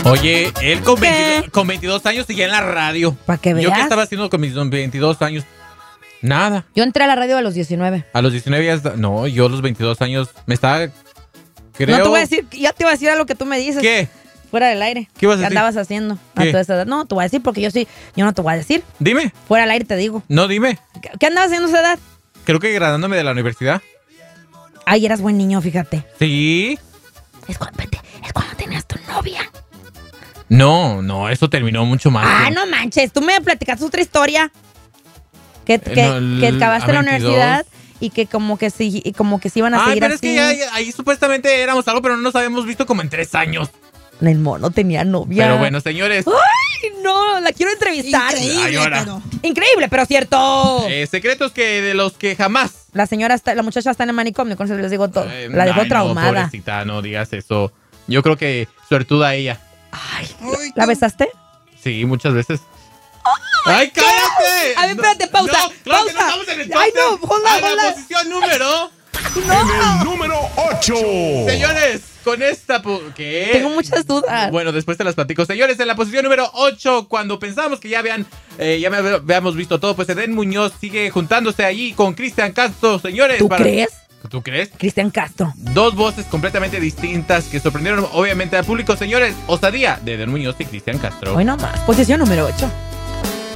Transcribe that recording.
Oye, él con 22 años seguía en la radio. Para que veas. ¿Yo qué estaba haciendo con mis 22 años? Nada. Yo entré a la radio a los 19. A los 19 ya... No, yo a los 22 años me estaba... Creo... No te voy a decir, ya te iba a decir a lo que tú me dices. ¿Qué? Fuera del aire. ¿Qué ibas a decir? ¿Qué andabas haciendo ¿Qué? a toda esa edad? No, te voy a decir porque yo no te voy a decir. Dime. Fuera del aire te digo. No, dime. ¿Qué andabas haciendo a esa edad? Creo que graduándome de la universidad. Ay, eras buen niño, fíjate. Sí. Es cuando tenías tu novia. No, eso terminó mucho más. Ah, no manches, tú me platicaste otra historia. Que acabaste la universidad y que como que sí iban a seguir pero así. es que ya ahí supuestamente éramos algo, pero no nos habíamos visto como en 3 años. El mono tenía novia. Pero bueno, señores. ¡Ay, no! La quiero entrevistar. Increíble, pero cierto. Secretos de los que jamás. La muchacha está en el manicomio, con eso les digo todo. La dejó traumada. No, pobrecita, no digas eso. Yo creo que suertuda ella. Ay, ¿la besaste? Sí, muchas veces. ¡Ay, cállate! A ver, espérate, pausa. No, claro pausa. que no estamos en el ¡Ay, no! ¡A la posición número... En el número 8. Señores, con esta... ¿Qué? Tengo muchas dudas. Bueno, después te las platico. Señores, en la posición número 8, cuando pensamos que ya habíamos visto todo, pues Edén Muñoz sigue juntándose allí con Cristian Castro, señores. ¿Crees? ¿Tú crees? Cristian Castro. Dos voces completamente distintas que sorprendieron obviamente al público, señores. Osadía de Edén Muñoz y Cristian Castro. Hoy nomás. Posición número 8.